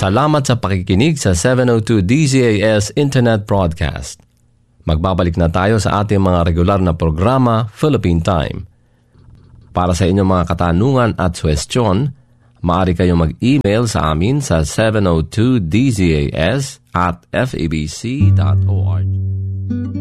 Salamat sa pakikinig sa 702 DZAS Internet Broadcast. Magbabalik na tayo sa ating mga regular na programa, Philippine Time. Para sa inyong mga katanungan at suwestyon, maaari kayong mag-email sa amin sa 702DZAS@fabc.org.